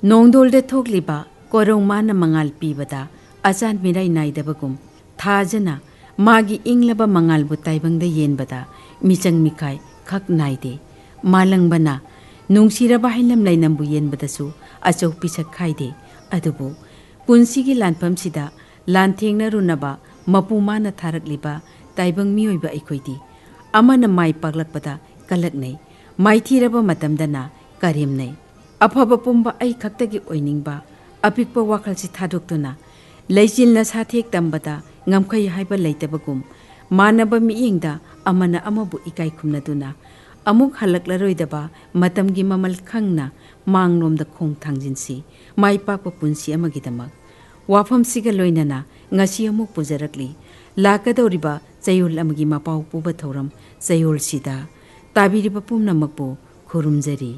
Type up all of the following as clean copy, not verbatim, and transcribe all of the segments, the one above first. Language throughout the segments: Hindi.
नोंदोल दे थोकलिबा कोरों माना मंगाल पीबदा अचान मिराई नाइदबगुम थाजना मागी इंगलबा मंगाल बुताइबंग दे येनबदा मिचंग मिखाई खक नाइदे मालंगबना नुंगसिरबा हाइलम लाइनमबु येनबदसु अचौ पिसक खाइदे अदुबु पुंसिगी लानफम सिदा लानथेंगना रुनबा मपुमाना थारकलिबा ताइबंग मियोइबा अखोइदी अमना माइ पागलकपदा कलकनै माइथीरबा मतमदना करेमनै अफब पुंबा आई खक्तगी ओइनिंगबा अपिकपा वाखलसि थादोक्तुना लैचिलना साथेक तंबदा ngamkhai haiba leitebagum manaba miingda amana amabu ikai khumnaduna amuk halaklaroi matamgi mamal khangna manglomda khong thangjinsi maipakpa punsi amagidamak wafam siga loinana ngasi amuk pujarakli lakadoriba chayul amagi mapau puba thoram chayul sida tabiriba pumnamakpu khurumjari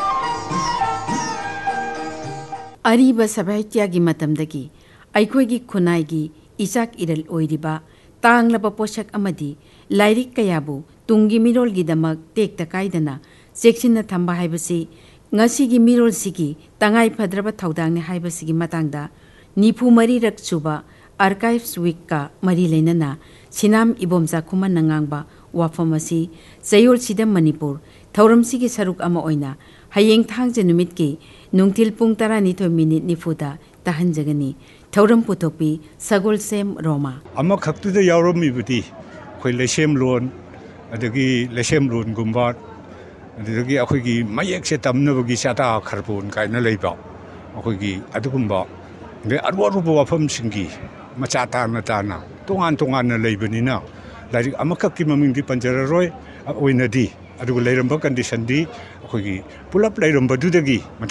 ariba sabaityagi matamdagi aikhoigi khunai Ichak इरल ओइरिबा तांगलबा पोषक अमदी लाइरिक कयाबु तुंगी मिरोल गिदमक टेक तकाइदना चेक्सिन थंबा हाइबसी ngasiगी मिरोल सिगी तंगाई फद्रबा थौदांगने हाइबसीगी मतंगदा निफु मरी रक सुबा आर्काइव्स वीक का मरी लेनना सिनाम इबोमजा खुमन नंगांगबा वाफमसी चयोल सिदा मणिपुर थौरमसीगी सरुक अमा ओइना हयेंग थांगजे नुमितकी नुंगतिल पुंग 12 मिनिट निफुदा तहनजगनी थौरम पुथोपी सगोल सेम रोमा अमा खक्तुदा यावरमिबुदी खोइ लेसेम लोन अदगी लेसेम लोन गुम्बा अदगी अखोइगी मयेकसे तमनबगी साता खरपोन काइना लेबा अखोइगी अदुगुम्बा दे अरवरुबो वाफम सिंगी मचा ताना ताना तोंगान तोंगान लेबनिना लाइक अमखक्की ममिंगदी पंजररोय ओइनदी अदुगु लेरंबा कंडीशन दी अखोइगी पुलप लेरंबदुदगी